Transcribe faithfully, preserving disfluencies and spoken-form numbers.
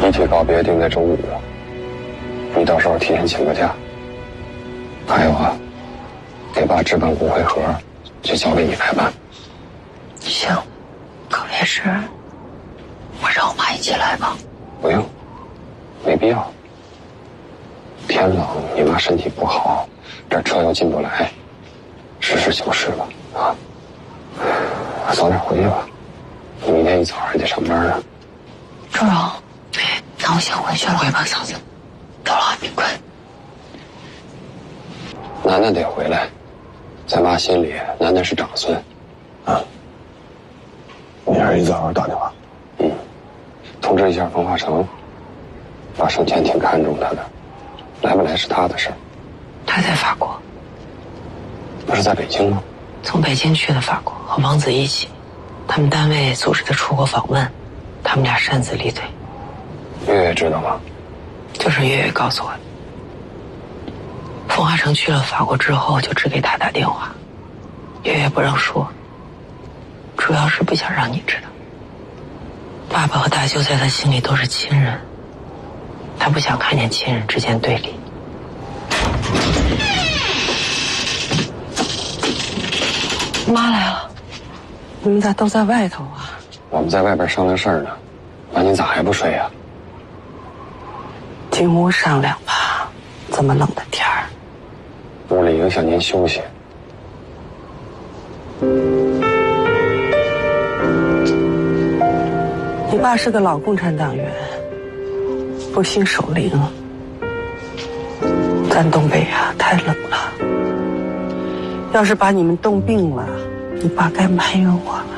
遗体告别定在周五，你到时候提前请个假。还有啊，得把置办骨灰盒就交给你来办。 行，告别式我让我妈一起来吧。 不用，没必要。天冷，你妈身体不好，这车又进不来，实事求是吧，啊，早点回去吧，你明天一早还得上班呢。 周荣，那我先回去了，回吧，嫂子，走了，别困。 楠楠得回来，在妈心里，楠楠是长孙，啊。 你还是一早上打电话。 嗯，通知一下冯化成，把生前挺看重他的，来不来是他的事儿。 他在法国， 不是在北京吗？ 从北京去的法国，和王子一起，他们单位组织的出国访问，他们俩擅自离队。 月月知道吗？ 就是月月告诉我的。冯化成去了法国之后，就只给他打电话，月月不让说，主要是不想让你知道。爸爸和大舅在他心里都是亲人，他不想看见亲人之间对立。妈来了，你们咋都在外头啊？ 我们在外边商量事儿呢，那你咋还不睡呀？ 进屋商量吧，这么冷的天儿。 屋里影响您休息。 你爸是个老共产党员，不幸守灵。咱东北啊，太冷了。要是把你们冻病了，你爸该埋怨我了。